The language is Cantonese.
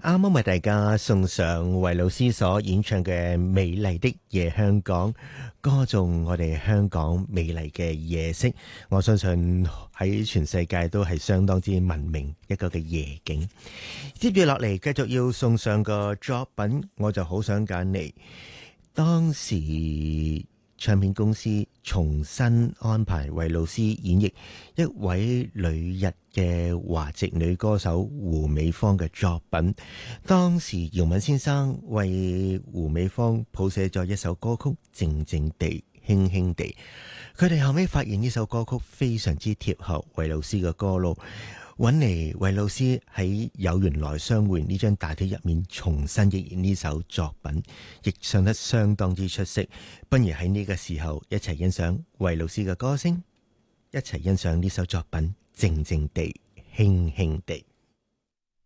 啱啱為大家送上維老師所演唱嘅《美麗的夜香港》，歌頌我哋香港美麗嘅夜色。我相信喺全世界都係相當之聞名一個嘅夜景。接住落嚟，繼續要送上個作品，我就好想揀嚟當時唱片公司重新安排維老師演繹一位旅日嘅華籍女歌手胡美芳嘅作品。當時姚敏先生為胡美芳譜寫咗一首歌曲《靜靜地輕輕地》，佢哋後尾發現呢首歌曲非常之貼合維老師嘅歌路，揾嚟維老師喺有緣來相會呢張大碟入面重新繹演呢首作品，亦唱得相當之出色。不如喺呢個時候一齊欣賞維老師嘅歌聲，一齊欣賞呢首作品《靜靜地輕輕地》。